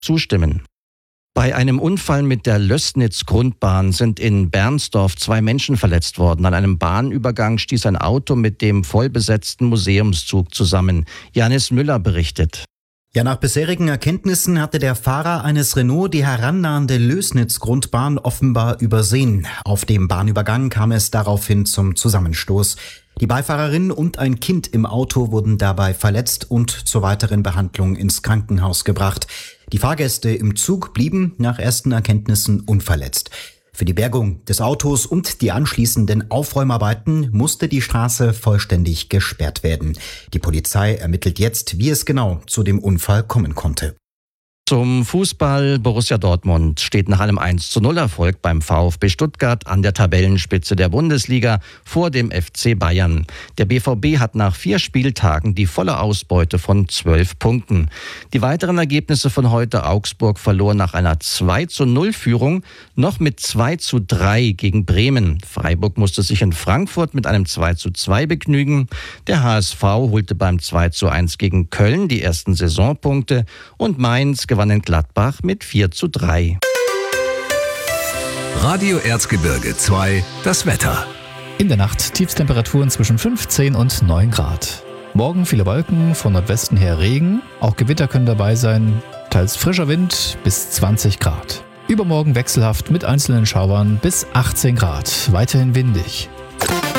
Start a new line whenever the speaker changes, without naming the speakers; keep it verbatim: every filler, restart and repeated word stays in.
zustimmen. Bei einem Unfall mit der Lößnitz-Grundbahn sind in Bernsdorf zwei Menschen verletzt worden. An einem Bahnübergang stieß ein Auto mit dem vollbesetzten Museumszug zusammen. Janis Müller berichtet.
Ja, nach bisherigen Erkenntnissen hatte der Fahrer eines Renault die herannahende Lößnitz-Grundbahn offenbar übersehen. Auf dem Bahnübergang kam es daraufhin zum Zusammenstoß. Die Beifahrerin und ein Kind im Auto wurden dabei verletzt und zur weiteren Behandlung ins Krankenhaus gebracht. Die Fahrgäste im Zug blieben nach ersten Erkenntnissen unverletzt. Für die Bergung des Autos und die anschließenden Aufräumarbeiten musste die Straße vollständig gesperrt werden. Die Polizei ermittelt jetzt, wie es genau zu dem Unfall kommen konnte.
Zum Fußball. Borussia Dortmund steht nach einem eins zu null Erfolg beim VfB Stuttgart an der Tabellenspitze der Bundesliga vor dem F C Bayern. Der B V B hat nach vier Spieltagen die volle Ausbeute von zwölf Punkten. Die weiteren Ergebnisse von heute: Augsburg verlor nach einer zwei zu null Führung noch mit zwei zu drei gegen Bremen. Freiburg musste sich in Frankfurt mit einem zwei zu zwei begnügen. Der H S V holte beim zwei zu eins gegen Köln die ersten Saisonpunkte und Mainz gewann in Gladbach mit vier zu drei.
Radio Erzgebirge zwei, das Wetter.
In der Nacht Tiefstemperaturen zwischen fünfzehn und neun Grad. Morgen viele Wolken, von Nordwesten her Regen. Auch Gewitter können dabei sein. Teils frischer Wind bis zwanzig Grad. Übermorgen wechselhaft mit einzelnen Schauern bis achtzehn Grad. Weiterhin windig.